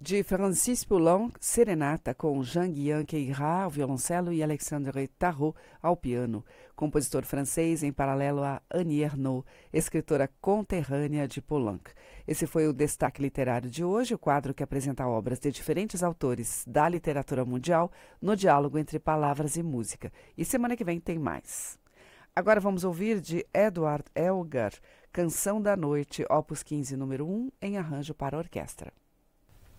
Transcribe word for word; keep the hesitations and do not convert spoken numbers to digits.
De Francis Poulenc, Serenata, com Jean-Guian Queyras ao violoncelo e Alexandre Tarot ao piano. Compositor francês em paralelo a Annie Ernaux, escritora conterrânea de Poulenc. Esse foi o Destaque Literário de hoje, o quadro que apresenta obras de diferentes autores da literatura mundial no diálogo entre palavras e música. E semana que vem tem mais. Agora vamos ouvir de Edward Elgar, Canção da Noite, opus quinze, número um, em arranjo para orquestra.